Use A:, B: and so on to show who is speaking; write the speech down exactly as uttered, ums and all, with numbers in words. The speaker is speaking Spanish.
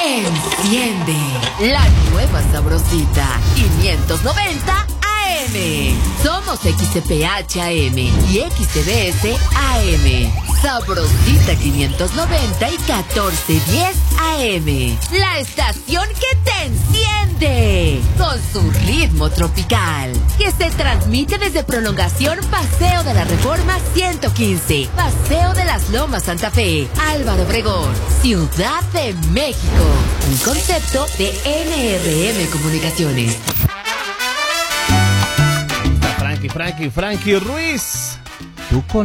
A: Enciende la nueva sabrosita quinientos noventa A M. Somos X T P H A M y X T B S A M. Sabrosita quinientos noventa y catorce diez A M. La estación que te enciende con su ritmo tropical, que se transmite desde Prolongación Paseo de la Reforma ciento quince, Paseo de las Lomas Santa Fe, Álvaro Obregón, Ciudad de México. Un concepto de N R M Comunicaciones.
B: Frankie, Frankie, Frankie Ruiz. Tú con